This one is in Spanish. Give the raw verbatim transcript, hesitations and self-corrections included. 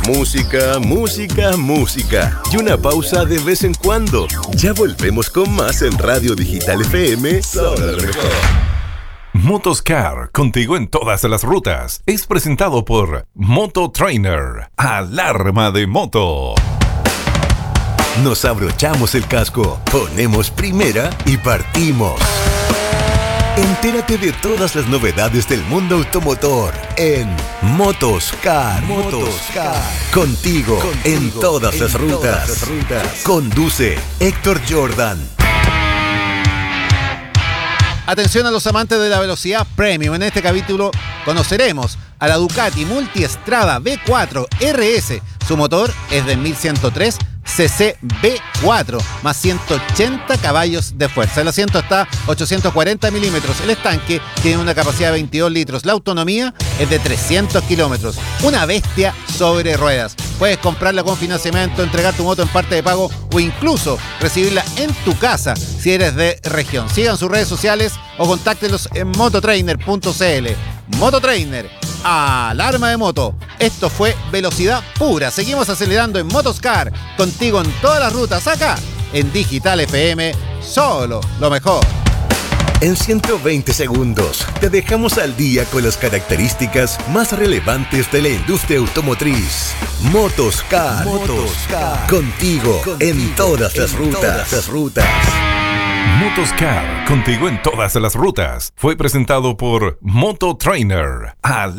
Música, música, música. Y una pausa de vez en cuando. Ya volvemos con más en Radio Digital F M. Solo lo mejor. Motoscar, contigo en todas las rutas. Es presentado por Moto Trainer. Alarma de moto. Nos abrochamos el casco, ponemos primera y partimos. Entérate de todas las novedades del mundo automotor en Motoscar. Motoscar. Contigo, Contigo en todas, en las, rutas. todas las rutas. Conduce Héctor Jordan. Atención a los amantes de la velocidad premium. En este capítulo conoceremos a la Ducati Multistrada V cuatro R S. Su motor es de mil ciento tres C C V cuatro más ciento ochenta caballos de fuerza. El asiento está ochocientos cuarenta milímetros. El estanque tiene una capacidad de veintidós litros. La autonomía es de trescientos kilómetros. Una bestia sobre ruedas. Puedes comprarla con financiamiento, entregar tu moto en parte de pago o incluso recibirla en tu casa si eres de región. Sigan sus redes sociales o contáctelos en mototrainer punto c l. Mototrainer, alarma de moto. Esto fue velocidad pura. Seguimos acelerando en Motoscar, contigo en todas las rutas, acá en Digital F M, solo lo mejor. En ciento veinte segundos te dejamos al día con las características más relevantes de la industria automotriz. Motoscar, Motoscar. Contigo, contigo en todas las en rutas. Todas las rutas. Motoscar, contigo en todas las rutas. Fue presentado por Moto Trainer.